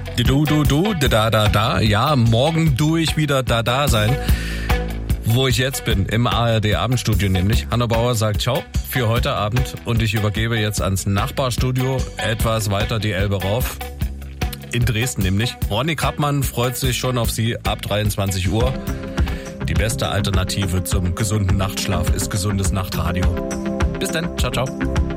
Du, da. Ja, morgen ich wieder da sein. Wo ich jetzt bin, im ARD-Abendstudio nämlich. Hanno Bauer sagt Ciao für heute Abend und ich übergebe jetzt ans Nachbarstudio etwas weiter die Elbe rauf. In Dresden nämlich. Ronny Krappmann freut sich schon auf Sie ab 23 Uhr. Die beste Alternative zum gesunden Nachtschlaf ist gesundes Nachtradio. Bis dann, ciao.